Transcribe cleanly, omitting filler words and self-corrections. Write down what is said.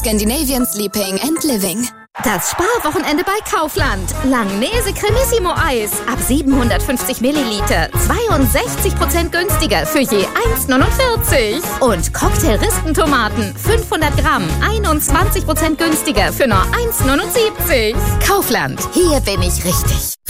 Scandinavian Sleeping and Living. Das Sparwochenende bei Kaufland. Langnese Cremissimo Eis ab 750 Milliliter. 62% günstiger für je 1,49. Und Cocktail-Rispentomaten 500 Gramm. 21% günstiger für nur 1,79. Kaufland. Hier bin ich richtig.